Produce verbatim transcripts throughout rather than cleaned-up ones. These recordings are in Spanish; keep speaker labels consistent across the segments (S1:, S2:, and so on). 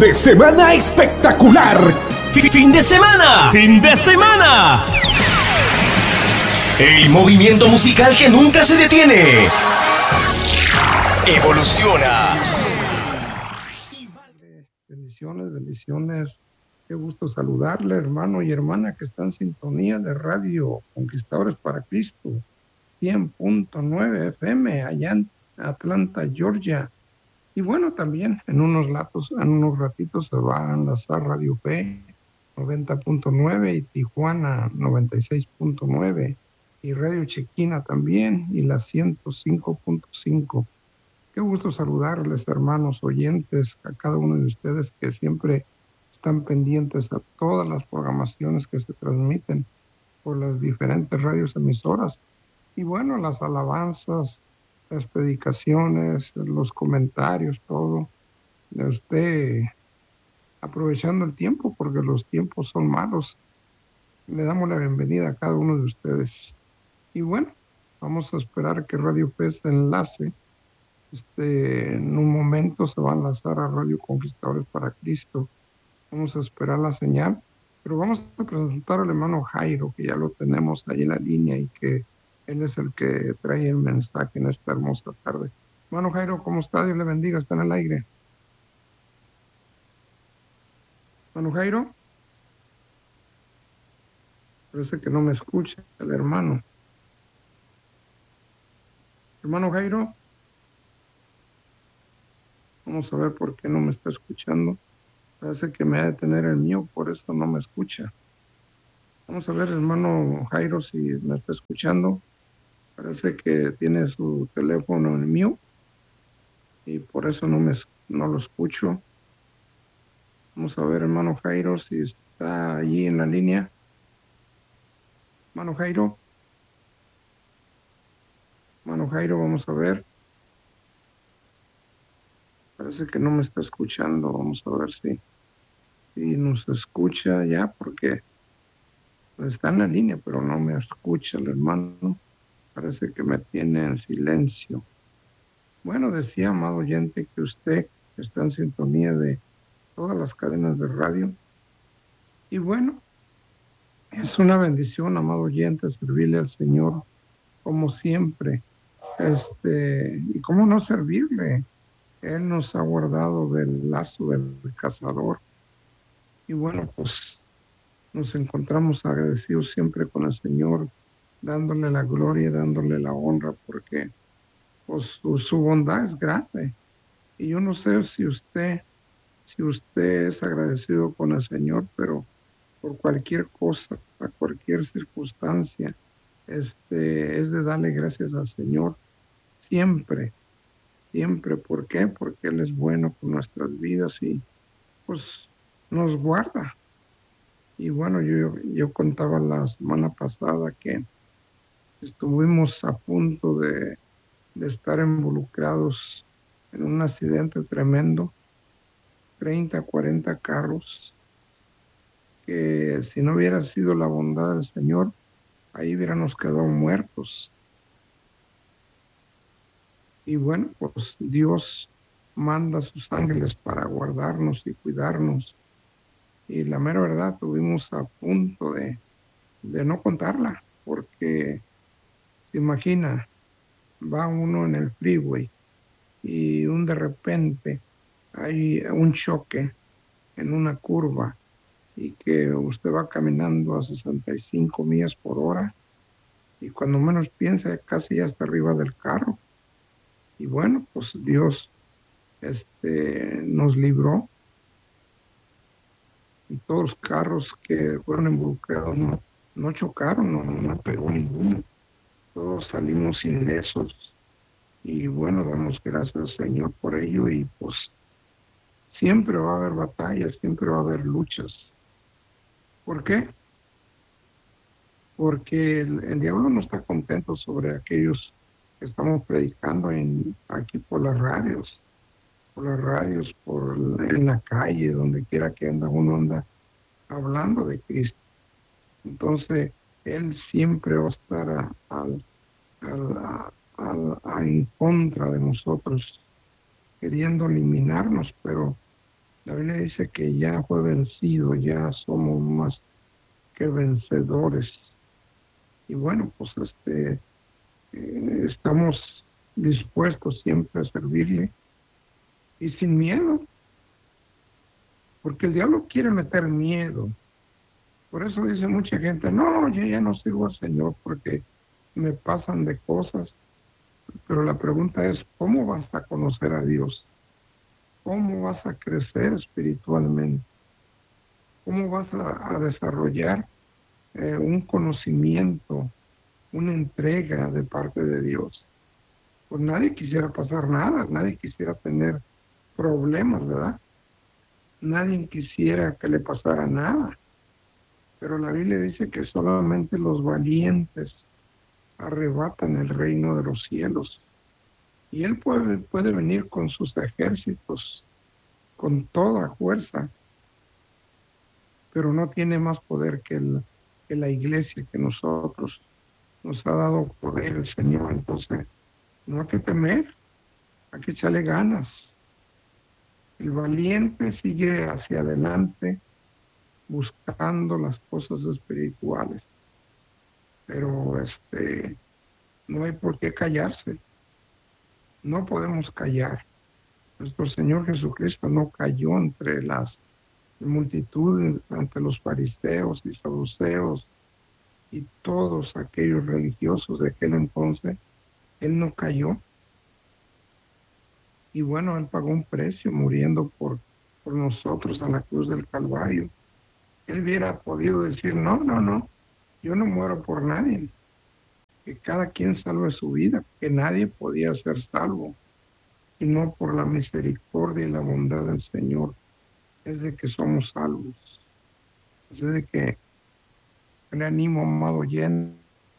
S1: de semana espectacular.
S2: Fin de semana, fin de semana.
S3: El movimiento musical que nunca se detiene. Evoluciona.
S4: Bendiciones, bendiciones. Qué gusto saludarle, hermano y hermana que está en sintonía de Radio Conquistadores para Cristo, cien punto nueve F M, allá en Atlanta, Georgia. Y bueno, también en unos latos, en unos ratitos se va a enlazar Radio Fe noventa punto nueve y Tijuana noventa y seis punto nueve y Radio Chequina también y la ciento cinco punto cinco. Qué gusto saludarles, hermanos oyentes, a cada uno de ustedes que siempre están pendientes a todas las programaciones que se transmiten por las diferentes radios emisoras. Y bueno, las alabanzas, las predicaciones, los comentarios, todo de usted, aprovechando el tiempo, porque los tiempos son malos. Le damos la bienvenida a cada uno de ustedes. Y bueno, vamos a esperar que Radio Fe se enlace. Este, en un momento se va a enlazar a Radio Conquistadores para Cristo. Vamos a esperar la señal, pero vamos a presentar al hermano Jairo, que ya lo tenemos ahí en la línea y que él es el que trae el mensaje en esta hermosa tarde. Hermano Jairo, ¿cómo está? Dios le bendiga, está en el aire. Hermano Jairo, parece que no me escucha el hermano. Hermano Jairo, vamos a ver por qué no me está escuchando. Parece que me ha de tener el mío, por eso no me escucha. Vamos a ver, hermano Jairo, si me está escuchando. Parece que tiene su teléfono en mío y por eso no, me, no lo escucho. Vamos a ver, hermano Jairo, si está allí en la línea. Hermano Jairo. Hermano Jairo, vamos a ver. Parece que no me está escuchando. Vamos a ver si, si nos escucha ya, porque está en la línea, pero no me escucha el hermano. Parece que me tiene en silencio. Bueno, decía, amado oyente, que usted está en sintonía de todas las cadenas de radio. Y bueno, es una bendición, amado oyente, servirle al Señor como siempre. Este, y cómo no servirle. Él nos ha guardado del lazo del cazador. Y bueno, pues nos encontramos agradecidos siempre con el Señor, dándole la gloria, dándole la honra, porque pues, su, su bondad es grande. Y yo no sé si usted, si usted es agradecido con el Señor, pero por cualquier cosa, a cualquier circunstancia, este, es de darle gracias al Señor siempre, siempre. ¿Por qué? Porque Él es bueno con nuestras vidas y pues nos guarda. Y bueno, yo, yo contaba la semana pasada que estuvimos a punto de, de estar involucrados en un accidente tremendo, treinta, cuarenta carros, que si no hubiera sido la bondad del Señor, ahí hubiéramos quedado muertos. Y bueno, pues Dios manda a sus ángeles para guardarnos y cuidarnos. Y la mera verdad, tuvimos a punto de, de no contarla, porque se imagina, va uno en el freeway y un de repente hay un choque en una curva y que usted va caminando a sesenta y cinco millas por hora y cuando menos piensa casi ya está arriba del carro. Y bueno, pues Dios este, nos libró y todos los carros que fueron involucrados no, no chocaron, no, no pegó ninguno. Todos salimos ilesos y bueno, damos gracias al Señor por ello y pues siempre va a haber batallas, siempre va a haber luchas. ¿Por qué? Porque el, el diablo no está contento sobre aquellos que estamos predicando en, aquí por las radios, por las radios, por en la calle, donde quiera que anda, uno anda hablando de Cristo. Entonces, Él siempre va a estar a, a, a, a, a, en contra de nosotros, queriendo eliminarnos, pero La Biblia dice que ya fue vencido, ya somos más que vencedores. Y bueno, pues este, eh, estamos dispuestos siempre a servirle y sin miedo, porque el diablo quiere meter miedo. Por eso dice mucha gente, no, yo ya no sirvo al Señor porque me pasan de cosas. Pero la pregunta es, ¿cómo vas a conocer a Dios? ¿Cómo vas a crecer espiritualmente? ¿Cómo vas a, a desarrollar eh, un conocimiento, una entrega de parte de Dios? Pues nadie quisiera pasar nada, nadie quisiera tener problemas, ¿verdad? Nadie quisiera que le pasara nada. Pero la Biblia dice que solamente los valientes arrebatan el reino de los cielos. Y Él puede, puede venir con sus ejércitos, con toda fuerza, pero no tiene más poder que, el, que la iglesia, que nosotros. Nos ha dado poder el Señor. Entonces, no hay que temer, hay que echarle ganas. El valiente sigue hacia adelante buscando las cosas espirituales, pero este, no hay por qué callarse, no podemos callar. Nuestro Señor Jesucristo no cayó entre las multitudes, ante los fariseos y saduceos y todos aquellos religiosos de aquel entonces. Él no cayó y bueno, Él pagó un precio muriendo por, por nosotros a la cruz del Calvario. Él hubiera podido decir, no, no, no, yo no muero por nadie, que cada quien salve su vida, que nadie podía ser salvo, sino por la misericordia y la bondad del Señor, es de que somos salvos. Es de que le animo, amado Jen,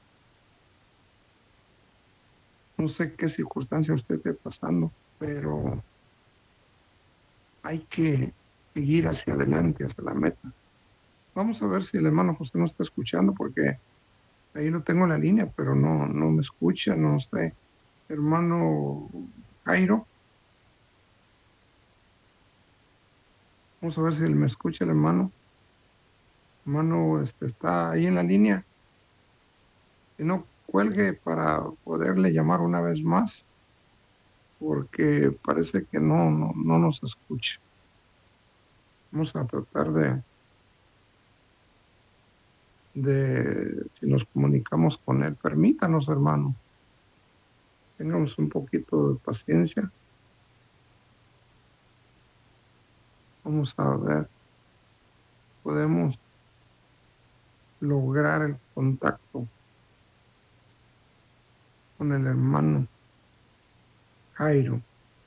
S4: no sé qué circunstancia usted esté pasando, pero hay que seguir hacia adelante, hacia la meta. Vamos a ver si el hermano José no está escuchando, porque ahí lo tengo en la línea, pero no, no me escucha, no está. Hermano Jairo, vamos a ver si él me escucha, el hermano. Hermano, este, está ahí en la línea. Que no cuelgue para poderle llamar una vez más, porque parece que no, no, no nos escucha. Vamos a tratar de, de, si nos comunicamos con él. Permítanos, hermano, tengamos un poquito de paciencia. Vamos a ver, podemos lograr el contacto con el hermano Jairo.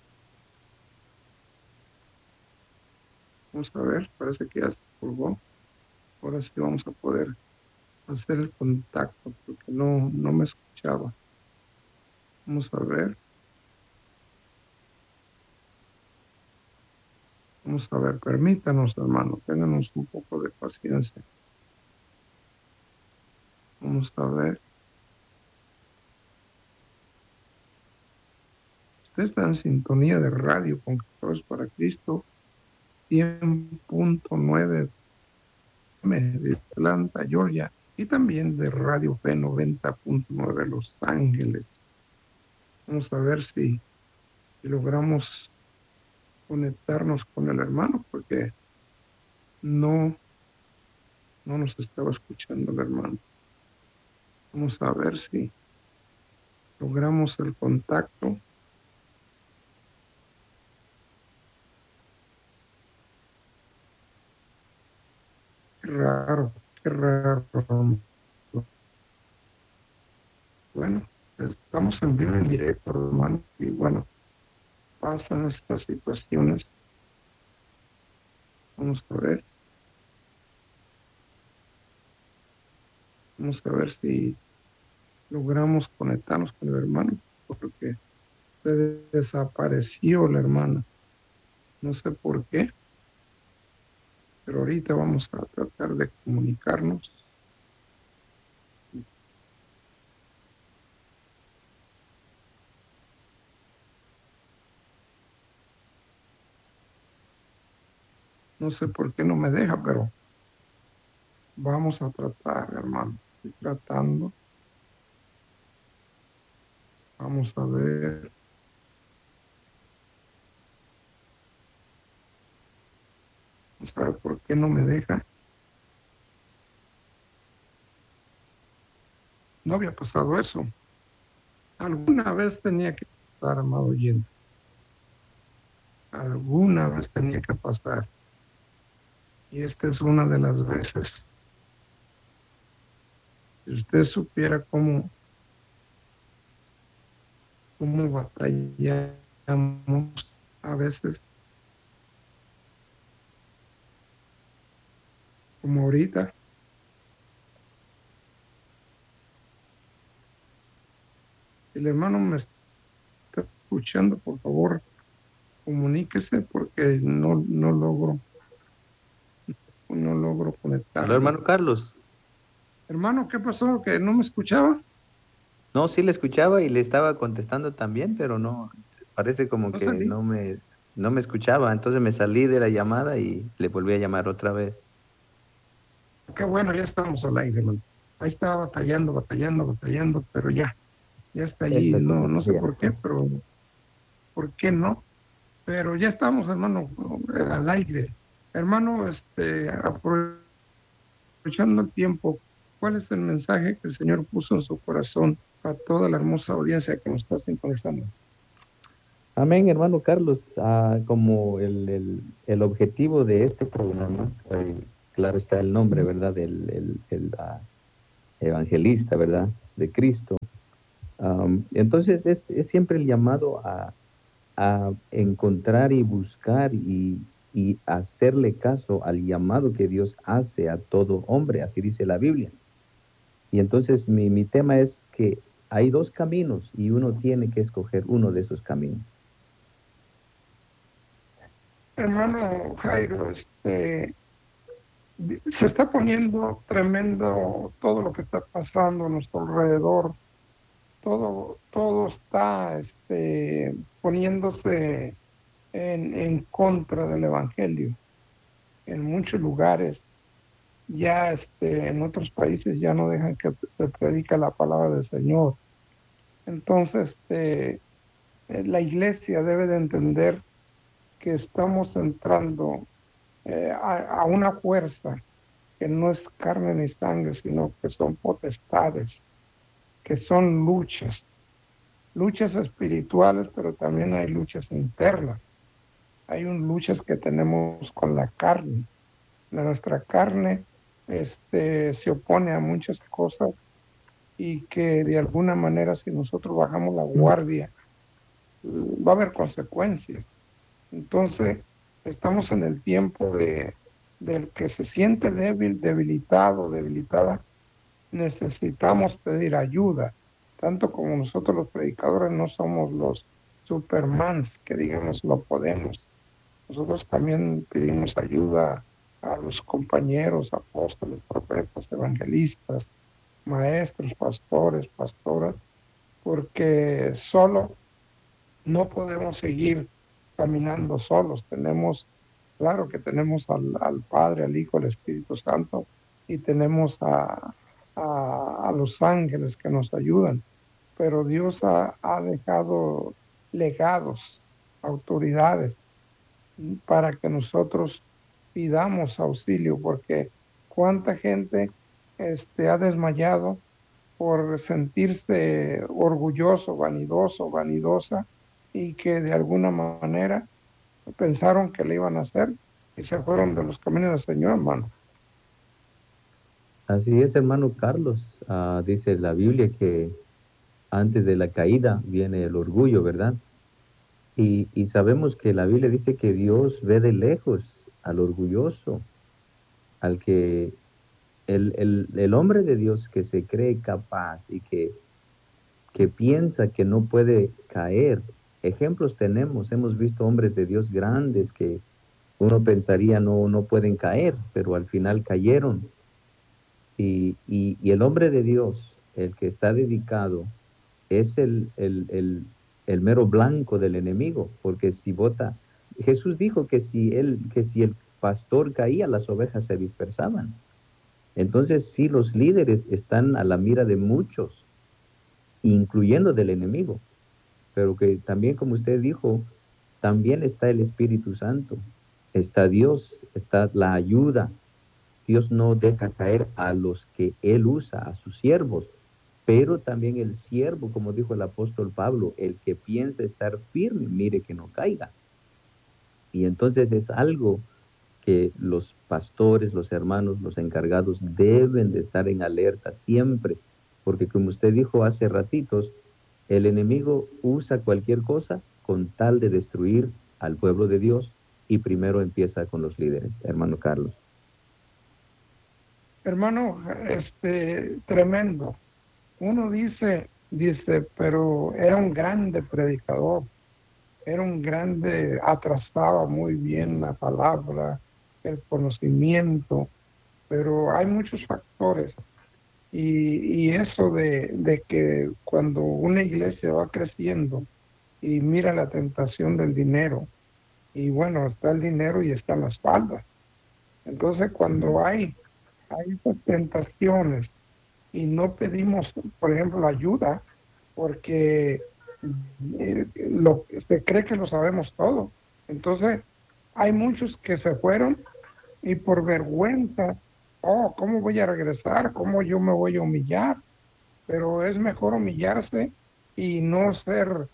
S4: Vamos a ver, parece que ya se colgó. Ahora sí vamos a poder hacer el contacto porque no, no me escuchaba. Vamos a ver, vamos a ver, permítanos, hermano, ténganos un poco de paciencia. Vamos a ver. Usted está en sintonía de radio con Cantores para Cristo, cien punto nueve de Atlanta, Georgia, y también de Radio Fe noventa punto nueve Los Ángeles. Vamos a ver si, si logramos conectarnos con el hermano, porque no, no nos estaba escuchando el hermano. Vamos a ver si logramos el contacto. Qué raro, qué raro. Bueno, estamos en vivo en directo, hermano, y bueno, pasan estas situaciones. Vamos a ver, vamos a ver si logramos conectarnos con el hermano, porque se desapareció la hermana. No sé por qué, pero ahorita vamos a tratar de comunicarnos. No sé por qué no me deja, pero vamos a tratar, hermano. Estoy tratando. Vamos a ver. Vamos a ver por qué no me deja. No había pasado eso. Alguna vez tenía que pasar, amado oyente. Alguna vez tenía que pasar. Y esta es una de las veces. Si usted supiera cómo, cómo batallamos a veces, como ahorita. Si el hermano me está escuchando, por favor, comuníquese porque no, no logro, no logro
S5: Aló,
S4: conectarme.
S5: hermano Carlos.
S4: Hermano, ¿qué pasó? ¿Que no me escuchaba?
S5: No, sí le escuchaba y le estaba contestando también, pero no, parece como
S4: No
S5: que
S4: salí.
S5: no me, no me escuchaba. Entonces me salí de la llamada y le volví a llamar otra vez.
S4: Qué bueno, ya estamos al aire, hermano. Ahí estaba batallando, batallando, batallando, pero ya, ya está
S5: Ya
S4: allí.
S5: está
S4: No, no sé
S5: bien.
S4: por qué, pero ¿por qué no? Pero ya estamos, hermano, al aire. Hermano, este, aprovechando el tiempo, ¿cuál es el mensaje que el Señor puso en su corazón para toda la hermosa audiencia que nos está sintonizando?
S5: Amén, hermano Carlos. Ah, como el, el, el objetivo de este programa, eh, claro está el nombre, ¿verdad? El, el, el, ah, evangelista, ¿verdad? De Cristo. Am, entonces es, es siempre el llamado a, a encontrar y buscar y, y hacerle caso al llamado que Dios hace a todo hombre, así dice la Biblia. Y entonces mi, mi tema es que hay dos caminos y uno tiene que escoger uno de esos caminos.
S4: Hermano Jairo, este, se está poniendo tremendo todo lo que está pasando a nuestro alrededor. Todo, todo está este, poniéndose en, en contra del Evangelio. En muchos lugares, ya este, en otros países ya no dejan que se predica la palabra del Señor. Entonces, este, eh, la iglesia debe de entender que estamos entrando eh, a, a una fuerza que no es carne ni sangre, sino que son potestades, que son luchas, luchas espirituales, pero también hay luchas internas. Hay un, luchas que tenemos con la carne. Nuestra carne este, se opone a muchas cosas y que de alguna manera si nosotros bajamos la guardia, va a haber consecuencias. Entonces, estamos en el tiempo de, del que se siente débil, debilitado, debilitada. Necesitamos pedir ayuda, tanto como nosotros los predicadores no somos los supermans que digamos lo podemos. Nosotros también pedimos ayuda a los compañeros, apóstoles, profetas, evangelistas, maestros, pastores, pastoras, porque solo no podemos seguir caminando solos. Tenemos, claro que tenemos al, al Padre, al Hijo, al Espíritu Santo y tenemos a, a, a los ángeles que nos ayudan, pero Dios ha, ha dejado legados, autoridades para que nosotros pidamos auxilio, porque cuánta gente este, ha desmayado por sentirse orgulloso, vanidoso, vanidosa, y que de alguna manera pensaron que le iban a hacer y se fueron de los caminos del Señor, hermano.
S5: Así es, hermano Carlos. Ah, dice la Biblia que antes de la caída viene el orgullo, ¿verdad? Y, y sabemos que la Biblia dice que Dios ve de lejos al orgulloso, al que el, el, el hombre de Dios que se cree capaz y que, que piensa que no puede caer. Ejemplos tenemos, hemos visto hombres de Dios grandes que uno pensaría no, no pueden caer, pero al final cayeron. Y, y, y el hombre de Dios, el que está dedicado, es el, el, el, el mero blanco del enemigo, porque si vota, Jesús dijo que si él, que si el pastor caía, las ovejas se dispersaban. Entonces, sí, los líderes están a la mira de muchos, incluyendo del enemigo, pero que también, como usted dijo, también está el Espíritu Santo, está Dios, está la ayuda. Dios no deja caer a los que Él usa, a sus siervos, pero también el siervo, como dijo el apóstol Pablo, el que piensa estar firme, mire que no caiga. Y entonces es algo que los pastores, los hermanos, los encargados deben de estar en alerta siempre, porque como usted dijo hace ratitos, el enemigo usa cualquier cosa con tal de destruir al pueblo de Dios, y primero empieza con los líderes, hermano Carlos.
S4: Hermano, este, tremendo. Uno dice, dice, pero era un grande predicador, era un grande, atrasaba muy bien la palabra, el conocimiento, pero hay muchos factores. Y, y eso de, de que cuando una iglesia va creciendo y mira la tentación del dinero, y bueno, está el dinero y están las faldas. Entonces, cuando hay, hay esas tentaciones y no pedimos, por ejemplo, ayuda, porque eh, lo, se cree que lo sabemos todo. Entonces, hay muchos que se fueron y por vergüenza, oh, ¿cómo voy a regresar? ¿Cómo yo me voy a humillar? Pero es mejor humillarse y no ser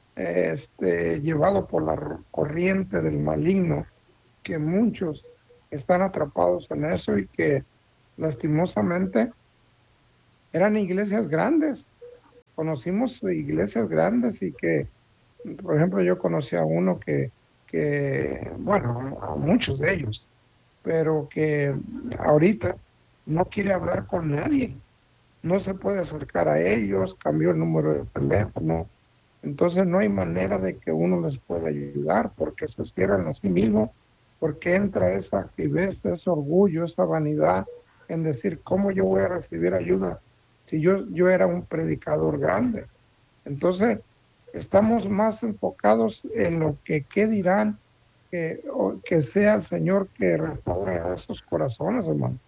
S4: este, llevado por la corriente del maligno, que muchos están atrapados en eso y que lastimosamente eran iglesias grandes. Conocimos iglesias grandes y que, por ejemplo, yo conocí a uno que, que bueno, a muchos de ellos, pero que ahorita no quiere hablar con nadie, no se puede acercar a ellos, cambió el número de teléfono, entonces no hay manera de que uno les pueda ayudar porque se cierran a sí mismos, porque entra esa actividad, ese orgullo, esa vanidad en decir, ¿cómo yo voy a recibir ayuda si yo, yo era un predicador grande? Entonces, estamos más enfocados en lo que qué dirán, que, o, que sea el Señor que restaure a esos corazones, hermano.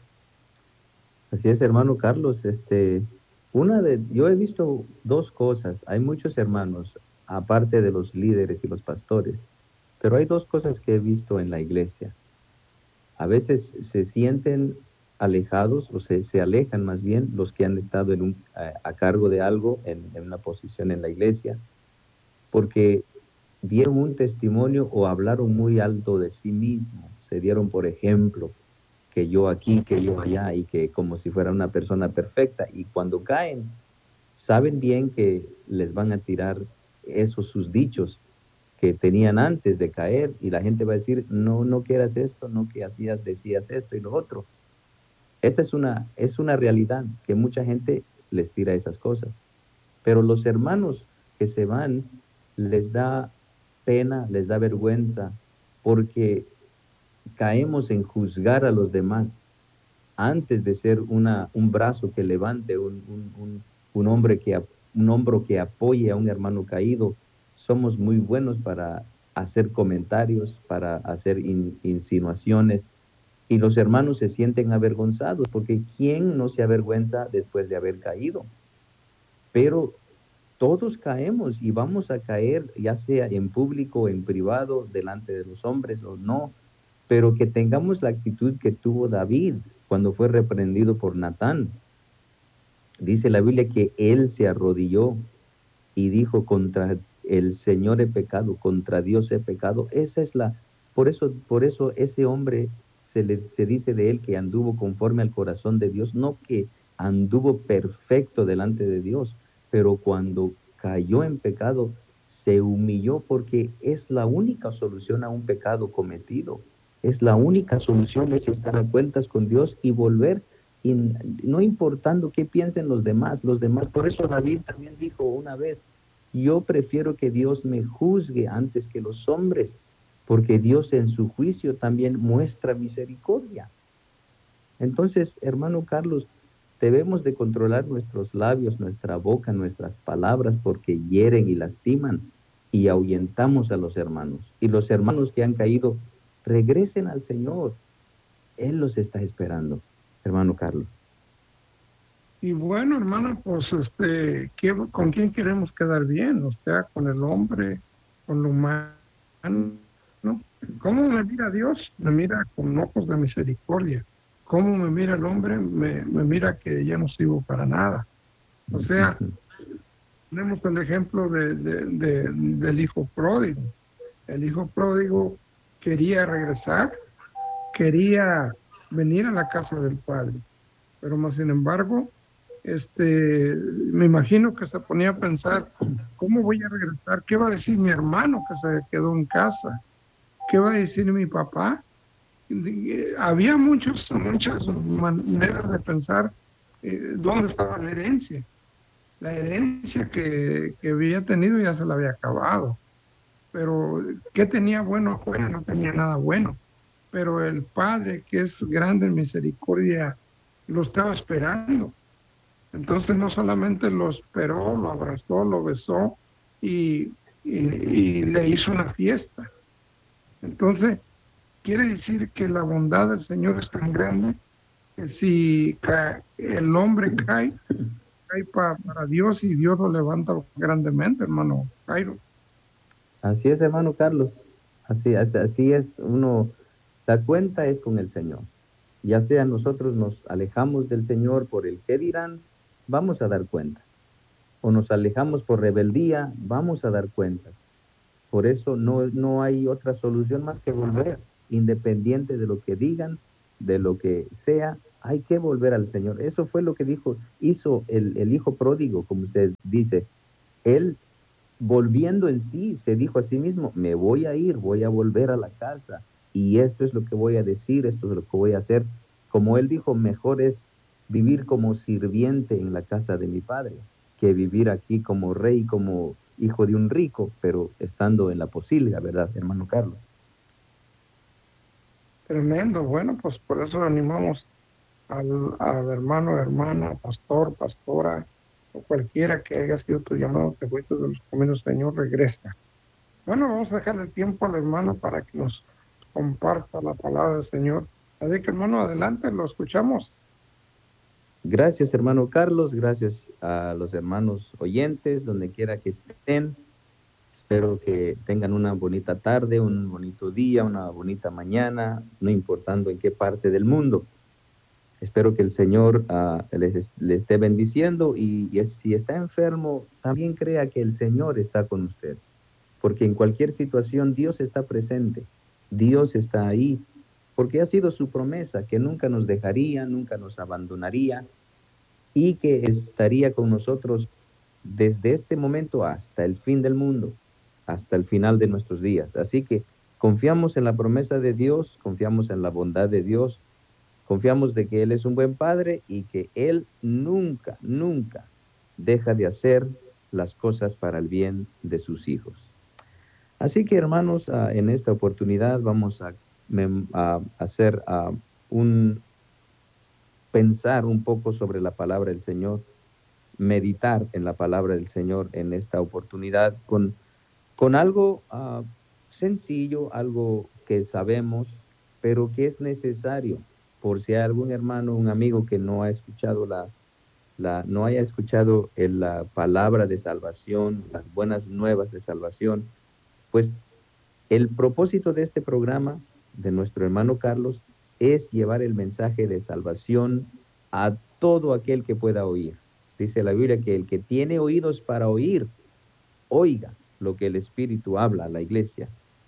S5: Así es, hermano Carlos. Este, una de, yo he visto dos cosas. Hay muchos hermanos, aparte de los líderes y los pastores, pero hay dos cosas que he visto en la iglesia. A veces se sienten alejados o se, se alejan más bien los que han estado en un, a, a cargo de algo, en, en una posición en la iglesia, porque dieron un testimonio o hablaron muy alto de sí mismos. Se dieron, por ejemplo, que yo aquí, que yo allá, y que como si fuera una persona perfecta. Y cuando caen, saben bien que les van a tirar esos sus dichos que tenían antes de caer, y la gente va a decir, no, no quieras esto, no que hacías, decías esto y lo otro. Esa es una, es una realidad, que mucha gente les tira esas cosas. Pero los hermanos que se van, les da pena, les da vergüenza, porque caemos en juzgar a los demás antes de ser una, un brazo que levante, un, un, un, un hombre que, un hombro que apoye a un hermano caído. Somos muy buenos para hacer comentarios, para hacer in, insinuaciones, y los hermanos se sienten avergonzados, porque ¿quién no se avergüenza después de haber caído? Pero todos caemos y vamos a caer, ya sea en público, en privado, delante de los hombres o no, pero que tengamos la actitud que tuvo David cuando fue reprendido por Natán. Dice la Biblia que él se arrodilló y dijo, contra el Señor he pecado, contra Dios he pecado. Esa es la, por eso, por eso ese hombre se, le, se dice de él que anduvo conforme al corazón de Dios, no que anduvo perfecto delante de Dios, pero cuando cayó en pecado, se humilló, porque es la única solución a un pecado cometido. Es la única solución, es estar a cuentas con Dios y volver, y no importando qué piensen los demás, los demás. Por eso David también dijo una vez, yo prefiero que Dios me juzgue antes que los hombres, porque Dios en su juicio también muestra misericordia. Entonces, hermano Carlos, debemos de controlar nuestros labios, nuestra boca, nuestras palabras, porque hieren y lastiman y ahuyentamos a los hermanos. Y los hermanos que han caído regresen al Señor. Él los está esperando, hermano Carlos.
S4: Y bueno, hermano, pues este, ¿qué- ¿con quién queremos quedar bien? O sea, con el hombre, con lo humano, ¿no? ¿Cómo me mira Dios? Me mira con ojos de misericordia. ¿Cómo me mira el hombre? Me, me mira que ya no sirvo para nada. O sea, tenemos el ejemplo de, de- de- del hijo pródigo. El hijo pródigo quería regresar, quería venir a la casa del padre, pero más sin embargo, este, me imagino que se ponía a pensar, ¿cómo voy a regresar? ¿Qué va a decir mi hermano que se quedó en casa? ¿Qué va a decir mi papá? Eh, Había muchos, muchas maneras de pensar eh, dónde estaba la herencia. La herencia que, que había tenido ya se la había acabado, pero ¿qué tenía bueno afuera? No tenía nada bueno, pero el Padre, que es grande en misericordia, lo estaba esperando. Entonces no solamente lo esperó, lo abrazó, lo besó y, y, y le hizo una fiesta. Entonces, quiere decir que la bondad del Señor es tan grande que si ca- el hombre cae, cae pa- para Dios y Dios lo levanta grandemente, hermano Jairo.
S5: Así es, hermano Carlos. Así, así, así es. Uno, la cuenta es con el Señor. Ya sea nosotros nos alejamos del Señor por el qué dirán, vamos a dar cuenta. O nos alejamos por rebeldía, vamos a dar cuenta. Por eso no, no hay otra solución más que volver, independiente de lo que digan, de lo que sea, hay que volver al Señor. Eso fue lo que dijo, hizo el, el hijo pródigo, como usted dice. Él, volviendo en sí, se dijo a sí mismo, me voy a ir, voy a volver a la casa, y esto es lo que voy a decir, esto es lo que voy a hacer. Como él dijo, mejor es vivir como sirviente en la casa de mi padre, que vivir aquí como rey, como hijo de un rico, pero estando en la posilga, ¿verdad, hermano Carlos?
S4: Tremendo. Bueno, pues por eso animamos al, al hermano, hermana, pastor, pastora, o cualquiera que haya sido tu llamado, te fuiste de los caminos, Señor, regresa. Bueno, vamos a dejarle tiempo al hermano para que nos comparta la palabra del Señor. Así que, hermano, adelante, lo escuchamos.
S5: Gracias, hermano Carlos, gracias a los hermanos oyentes, donde quiera que estén. Espero que tengan una bonita tarde, un bonito día, una bonita mañana, no importando en qué parte del mundo. Espero que el Señor uh, les, les, esté bendiciendo y, y si está enfermo, también crea que el Señor está con usted. Porque en cualquier situación Dios está presente, Dios está ahí, porque ha sido su promesa que nunca nos dejaría, nunca nos abandonaría y que estaría con nosotros desde este momento hasta el fin del mundo, hasta el final de nuestros días. Así que confiamos en la promesa de Dios, confiamos en la bondad de Dios, confiamos de que Él es un buen Padre y que Él nunca, nunca deja de hacer las cosas para el bien de sus hijos. Así que, hermanos, uh, en esta oportunidad vamos a, a hacer uh, un pensar un poco sobre la palabra del Señor, meditar en la palabra del Señor en esta oportunidad con, con algo uh, sencillo, algo que sabemos, pero que es necesario, por si hay algún hermano, un amigo que no ha escuchado la, la no haya escuchado el, la palabra de salvación, las buenas nuevas de salvación, pues el propósito de este programa, de nuestro hermano Carlos, es llevar el mensaje de salvación a todo aquel que pueda oír. Dice la Biblia que el que tiene oídos para oír, oiga lo que el Espíritu habla a la iglesia.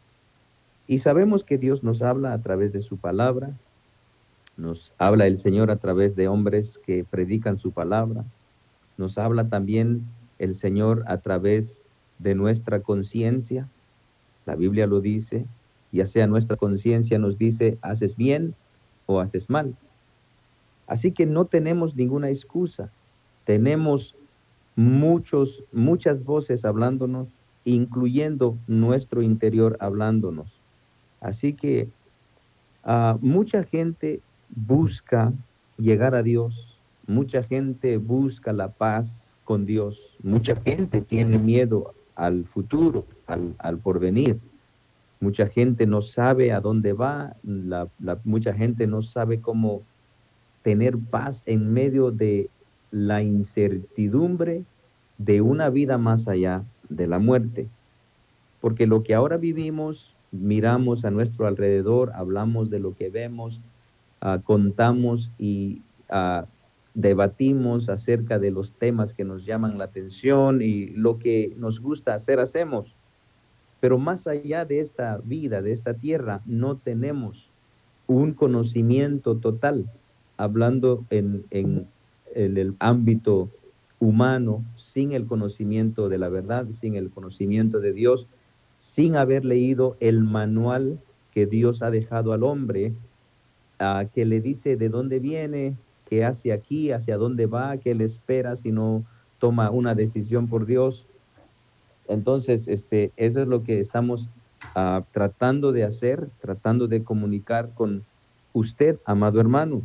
S5: Y sabemos que Dios nos habla a través de su palabra, nos habla el Señor a través de hombres que predican su palabra, nos habla también el Señor a través de nuestra conciencia. La Biblia lo dice, ya sea nuestra conciencia nos dice, haces bien o haces mal. Así que no tenemos ninguna excusa. Tenemos muchos, muchas voces hablándonos, incluyendo nuestro interior hablándonos. Así que uh, mucha gente busca llegar a Dios, mucha gente busca la paz con Dios, mucha gente tiene miedo al futuro, al, al porvenir. Mucha gente no sabe a dónde va, la, la- mucha gente no sabe cómo tener paz en medio de la incertidumbre de una vida más allá de la muerte. Porque lo que ahora vivimos, miramos a nuestro alrededor, hablamos de lo que vemos, ah, contamos y ah, debatimos acerca de los temas que nos llaman la atención y lo que nos gusta hacer, hacemos. Pero más allá de esta vida, de esta tierra, no tenemos un conocimiento total, hablando en, en, en el ámbito humano, sin el conocimiento de la verdad, sin el conocimiento de Dios, sin haber leído el manual que Dios ha dejado al hombre, uh, que le dice de dónde viene, qué hace aquí, hacia dónde va, qué le espera si no toma una decisión por Dios. Entonces, este, eso es lo que estamos uh, tratando de hacer, tratando de comunicar con usted, amado hermano.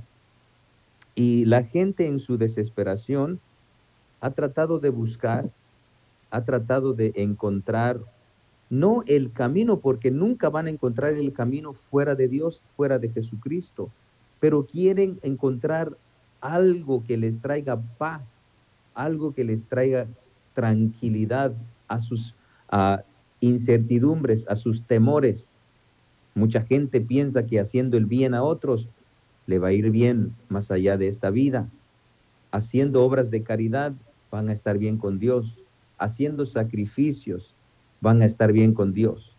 S5: Y la gente en su desesperación ha tratado de buscar, ha tratado de encontrar, no el camino, porque nunca van a encontrar el camino fuera de Dios, fuera de Jesucristo, pero quieren encontrar algo que les traiga paz, algo que les traiga tranquilidad a sus a incertidumbres, a sus temores. Mucha gente piensa que haciendo el bien a otros le va a ir bien más allá de esta vida. Haciendo obras de caridad van a estar bien con Dios. Haciendo sacrificios van a estar bien con Dios.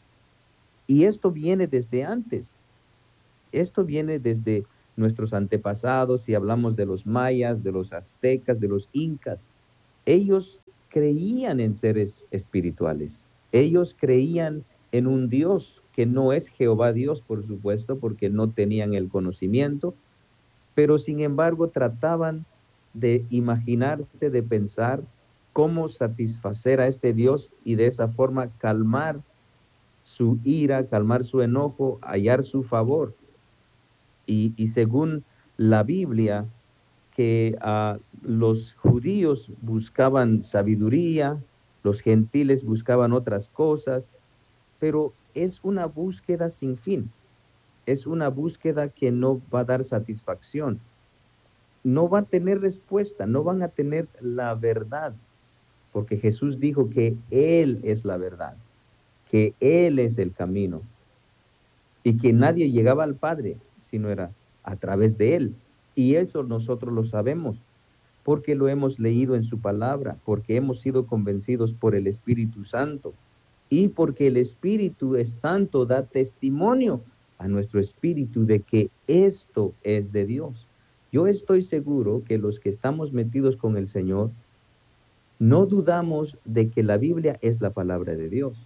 S5: Y esto viene desde antes. Esto viene desde nuestros antepasados, si hablamos de los mayas, de los aztecas, de los incas. Ellos creían en seres espirituales. Ellos creían en un Dios que no es Jehová Dios, por supuesto, porque no tenían el conocimiento, pero sin embargo trataban de imaginarse, de pensar cómo satisfacer a este Dios y de esa forma calmar su ira, calmar su enojo, hallar su favor. Y, y según la Biblia, que uh, los judíos buscaban sabiduría, los gentiles buscaban otras cosas, pero es una búsqueda sin fin, es una búsqueda que no va a dar satisfacción, no va a tener respuesta, no van a tener la verdad, porque Jesús dijo que Él es la verdad, que Él es el camino y que nadie llegaba al Padre si no era a través de Él. Y eso nosotros lo sabemos porque lo hemos leído en su palabra, porque hemos sido convencidos por el Espíritu Santo y porque el Espíritu Santo da testimonio a nuestro espíritu de que esto es de Dios. Yo estoy seguro que los que estamos metidos con el Señor no dudamos de que la Biblia es la palabra de Dios.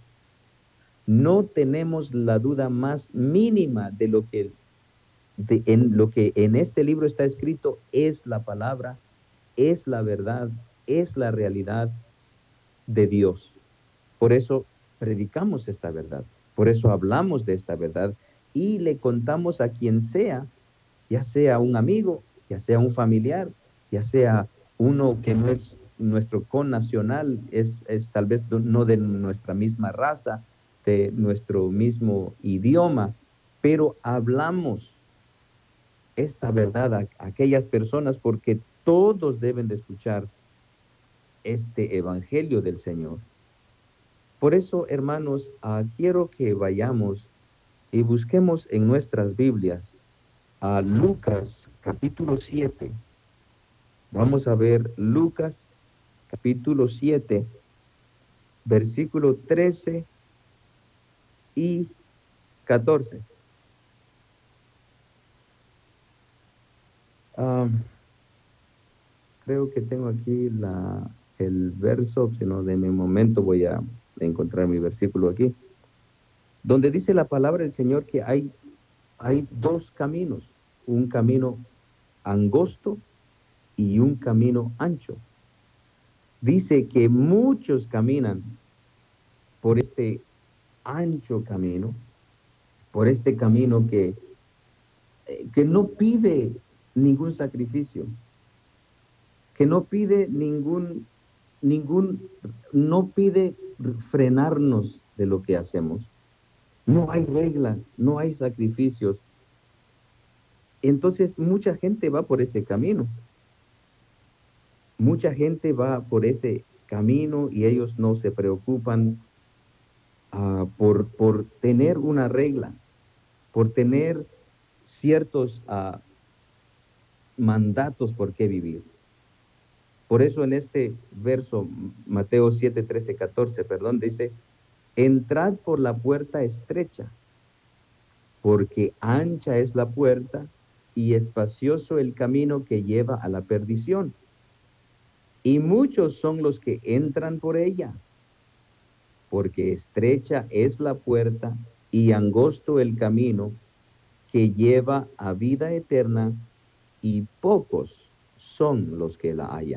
S5: No tenemos la duda más mínima de lo que, de, en, lo que en este libro está escrito es la palabra, es la verdad, es la realidad de Dios. Por eso predicamos esta verdad, por eso hablamos de esta verdad y le contamos a quien sea, ya sea un amigo, ya sea un familiar, ya sea uno que no es nuestro connacional, es, es tal vez no de nuestra misma raza, de nuestro mismo idioma, pero hablamos esta verdad a, a aquellas personas porque todos deben de escuchar este evangelio del Señor. Por eso, hermanos, uh, quiero que vayamos y busquemos en nuestras Biblias a Lucas capítulo siete. Vamos a ver Lucas capítulo siete, versículo trece y catorce. Um, creo que tengo aquí la, el verso, si no, de mi momento voy a encontrar mi versículo aquí, donde dice la palabra del Señor que hay, hay dos caminos, un camino angosto y un camino ancho. Dice que muchos caminan por este ancho camino, por este camino que, eh, que no pide ningún sacrificio, que no pide ningún, ningún, no pide frenarnos de lo que hacemos, no hay reglas, no hay sacrificios. Entonces mucha gente va por ese camino. Mucha gente va por ese camino y ellos no se preocupan uh, por, por tener una regla, por tener ciertos uh, mandatos por qué vivir. Por eso en este verso, Mateo siete, trece, catorce, perdón, dice, entrad por la puerta estrecha, porque ancha es la puerta y espacioso el camino que lleva a la perdición. Y muchos son los que entran por ella, porque estrecha es la puerta y angosto el camino que lleva a vida eterna, y pocos son los que la hallan.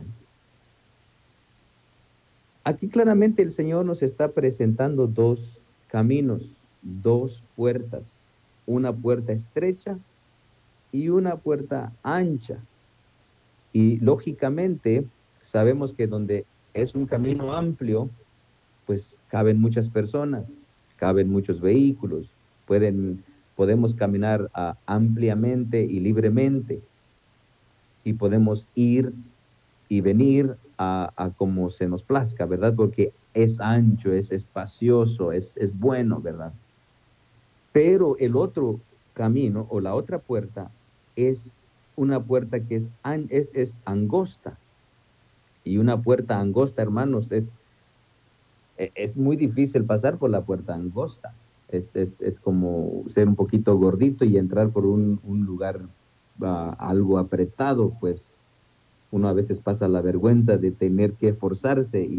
S5: Aquí claramente el Señor nos está presentando dos caminos, dos puertas, una puerta estrecha y una puerta ancha. Y lógicamente sabemos que donde es un camino amplio, pues caben muchas personas, caben muchos vehículos, pueden, podemos caminar uh, ampliamente y libremente, y podemos ir y venir a, a como se nos plazca, ¿verdad? Porque es ancho, es espacioso, es, es bueno, ¿verdad? Pero el otro camino o la otra puerta es una puerta que es, an, es, es angosta. Y una puerta angosta, hermanos, es, es muy difícil pasar por la puerta angosta. Es, es, es como ser un poquito gordito y entrar por un, un lugar uh, algo apretado, pues uno a veces pasa la vergüenza de tener que forzarse y